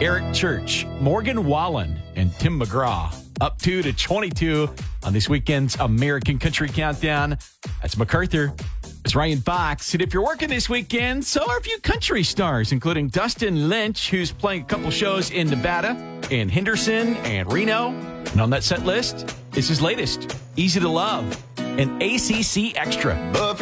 Eric Church, Morgan Wallen, and Tim McGraw. Up 2 to 22 on this weekend's American Country Countdown. That's MacArthur. It's Ryan Fox. And if you're working this weekend, so are a few country stars, including Dustin Lynch, who's playing a couple shows in Nevada, in Henderson, and Reno. And on that set list is his latest, Easy to Love, an ACC Extra.